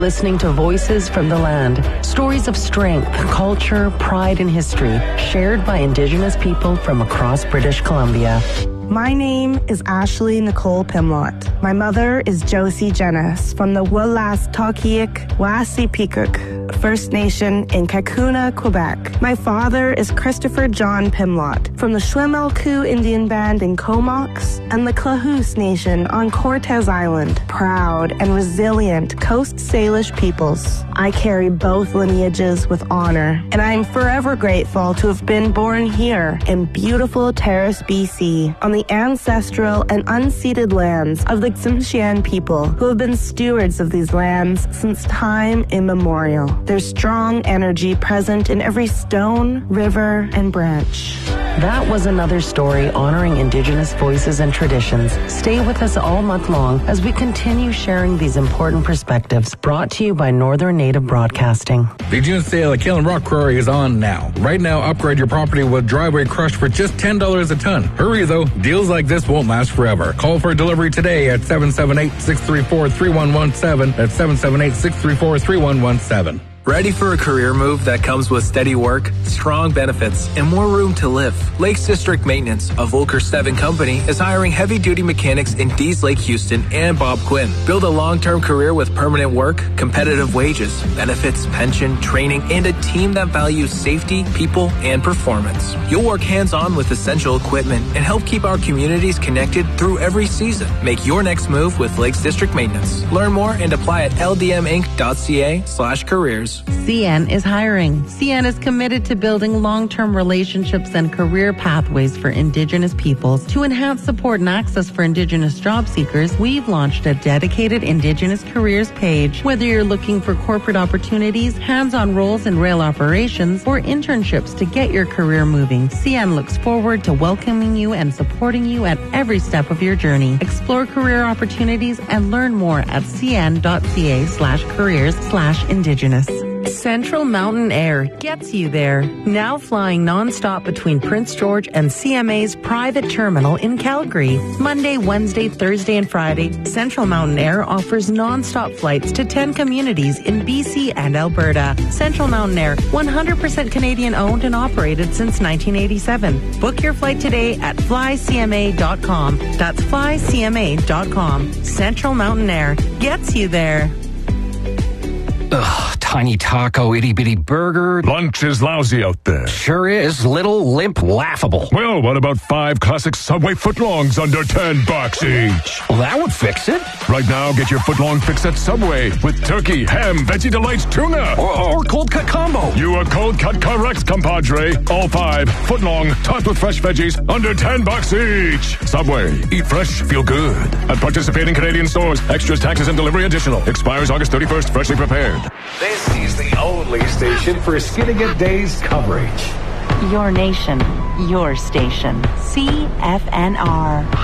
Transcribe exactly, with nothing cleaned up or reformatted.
Listening to Voices from the Land, stories of strength, culture, pride, and history shared by Indigenous people from across British Columbia. My name is Ashley Nicole Pimlott. My mother is Josie Jennis from the Wolastoqiyik Wassipikuk First Nation in Kakuna, Quebec. My father is Christopher John Pimlott from the Shwemelku Indian Band in Comox and the Klahoose Nation on Cortez Island. Proud and resilient Coast Salish peoples. I carry both lineages with honor, and I am forever grateful to have been born here in beautiful Terrace, B C, on the ancestral and unceded lands of the Tsimshian people who have been stewards of these lands since time immemorial. There's strong energy present in every stone, river, and branch. That was another story honoring Indigenous voices and traditions. Stay with us all month long as we continue sharing these important perspectives, brought to you by Northern Native Broadcasting. The June sale at Killen Rock Quarry is on now. Right now, upgrade your property with driveway crush for just ten dollars a ton. Hurry though, deals like this won't last forever. Call for delivery today at seven seven eight, six three four, three one one seven. That's seven seven eight, six three four, three one one seven. Ready for a career move that comes with steady work, strong benefits, and more room to live? Lakes District Maintenance, a Volker Steven company, is hiring heavy-duty mechanics in Dees Lake, Houston, and Bob Quinn. Build a long-term career with permanent work, competitive wages, benefits, pension, training, and a team that values safety, people, and performance. You'll work hands-on with essential equipment and help keep our communities connected through every season. Make your next move with Lakes District Maintenance. Learn more and apply at l d m inc dot c a slash careers. C N is hiring. C N is committed to building long-term relationships and career pathways for Indigenous peoples. To enhance support and access for Indigenous job seekers, we've launched a dedicated Indigenous careers page. Whether you're looking for corporate opportunities, hands-on roles in rail operations, or internships to get your career moving, C N looks forward to welcoming you and supporting you at every step of your journey. Explore career opportunities and learn more at cn.ca slash careers slash Indigenous. Central Mountain Air gets you there. Now flying nonstop between Prince George and C M A's private terminal in Calgary. Monday, Wednesday, Thursday, and Friday, Central Mountain Air offers nonstop flights to ten communities in B C and Alberta. Central Mountain Air, one hundred percent Canadian owned and operated since nineteen eighty-seven. Book your flight today at fly c m a dot com. That's fly c m a dot com. Central Mountain Air gets you there. Ugh, tiny taco, itty-bitty burger. Lunch is lousy out there. Sure is. Little, limp, laughable. Well, what about five classic Subway footlongs under ten bucks each? Well, that would fix it. Right now, get your footlong fix at Subway with turkey, ham, veggie delights, tuna. Or, or cold cut combo. You are cold cut correct, compadre. All five, footlong, topped with fresh veggies, under ten bucks each. Subway, eat fresh, feel good. At participating Canadian stores, extras, taxes, and delivery additional. Expires August thirty-first, freshly prepared. This is the only station for Skinnigat Days coverage. Your nation, your station. C F N R.